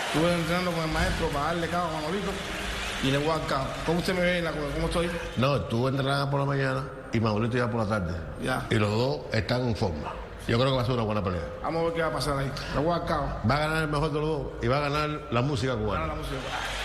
Estuve entrenando con el maestro para darle cabo a Manolito y le voy a dar cabo. ¿Cómo usted me ve en la cueva? ¿Cómo estoy? No, estuve entrenando por la mañana y Manolito ya por la tarde. Ya. Y los dos están en forma. Yo creo que va a ser una buena pelea. Vamos a ver qué va a pasar ahí. Le voy a dar cabo. Va a ganar el mejor de los dos y va a ganar la música cubana. Gana la música.